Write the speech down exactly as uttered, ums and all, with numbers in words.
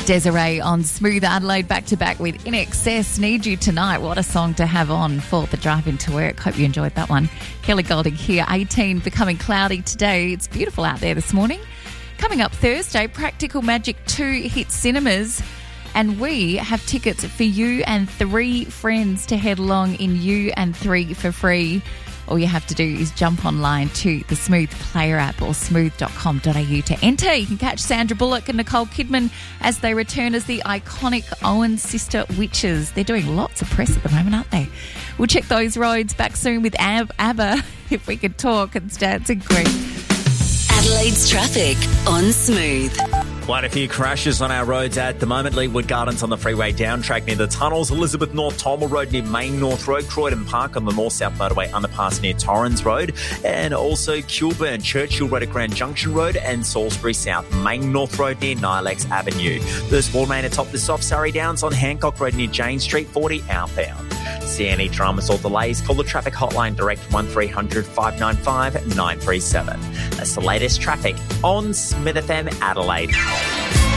Desiree on Smooth Adelaide, back to back with In Excess. Need You Tonight. What a song to have on for the drive into work. Hope you enjoyed that one. Kelly Golding here, eighteen, becoming cloudy today. It's beautiful out there this morning. Coming up Thursday, Practical Magic two hits cinemas, and we have tickets for you and three friends to head along in You and Three for free. All you have to do is jump online to the Smooth Player app or smooth dot com dot a u to enter. You can catch Sandra Bullock and Nicole Kidman as they return as the iconic Owen sister witches. They're doing lots of press at the moment, aren't they? We'll check those roads back soon with Ab- ABBA, if we could talk and dance and greet. Adelaide's traffic on Smooth. Quite a few crashes on our roads at the moment. Leewood Gardens on the freeway down track near the tunnels. Elizabeth North Tomel Road near Main North Road. Croydon Park on the north-south motorway underpass near Torrens Road. And also Kilburn, Churchill Road at Grand Junction Road and Salisbury South, Main North Road near Nilex Avenue. The small lane atop the soft Surrey Downs on Hancock Road near Jane Street, forty outbound. See any dramas or delays, call the traffic hotline direct one three hundred five nine five nine three seven. That's the latest traffic on Smith F M Adelaide.